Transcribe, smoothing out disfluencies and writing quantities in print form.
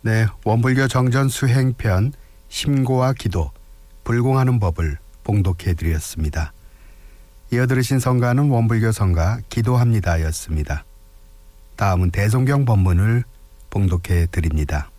네, 원불교 정전 수행편 심고와 기도, 불공하는 법을 봉독해 드렸습니다. 이어 들으신 성가는 원불교 성가 기도합니다였습니다. 다음은 대성경 법문을 봉독해 드립니다.